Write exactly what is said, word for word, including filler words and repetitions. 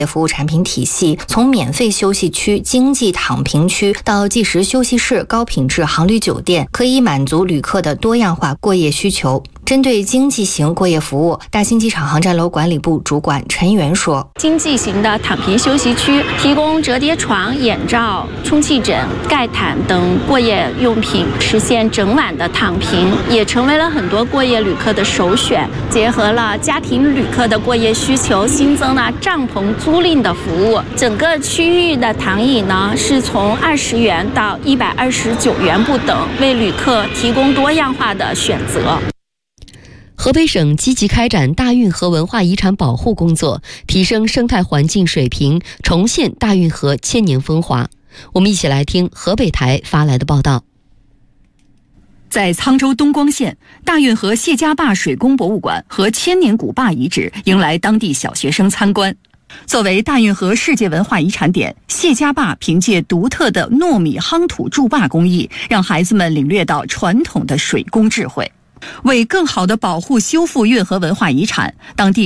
服务产品体系，从免费休息区、经济躺平区到即时休息室、高品质航旅酒店，可以满足旅客的多样化过夜需求。针对经济型过夜服务，大兴机场航站楼管理部主管陈元说：“ 经济型的躺平休息区提供折叠床、眼罩、充气枕、盖毯等过夜用品，实现整晚的躺平，也成为了很多过夜旅客的首选。结合了家庭旅客的过夜需求，新增了帐篷租赁的服务。整个区域的躺椅呢，是从二十元到一百二十九元不等，为旅客提供多样化的选择。” 河北省积极开展大运河文化遗产保护工作，提升生态环境水平，重现大运河千年风华。我们一起来听河北台发来的报道。 在沧州东光县，大运河谢家坝水工博物馆和千年古坝遗址迎来当地小学生参观。作为大运河世界文化遗产点，谢家坝凭借独特的糯米夯土筑坝工艺，让孩子们领略到传统的水工智慧。为更好地保护修复运河文化遗产，当地